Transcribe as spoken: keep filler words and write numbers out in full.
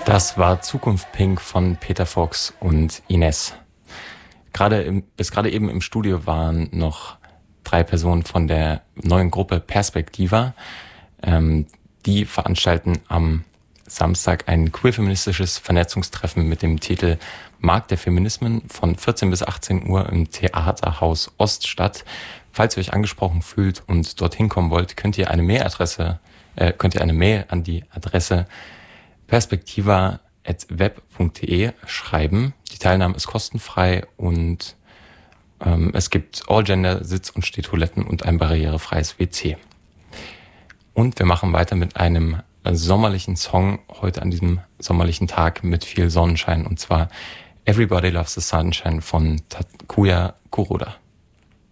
Das war Zukunft Pink von Peter Fox und Ines. Gerade im, bis gerade eben im Studio waren noch drei Personen von der neuen Gruppe Perspektiva. Ähm, die veranstalten am Samstag ein queer-feministisches Vernetzungstreffen mit dem Titel Markt der Feminismen von vierzehn bis achtzehn Uhr im Theaterhaus Ost statt. Falls ihr euch angesprochen fühlt und dorthin kommen wollt, könnt ihr eine Mailadresse, äh, könnt ihr eine Mail an die Adresse perspektiva at web punkt de schreiben. Die Teilnahme ist kostenfrei und ähm, es gibt All-Gender Sitz- und Stehtoiletten und ein barrierefreies W C. Und wir machen weiter mit einem sommerlichen Song heute an diesem sommerlichen Tag mit viel Sonnenschein, und zwar Everybody Loves the Sunshine von Takuya Kuroda.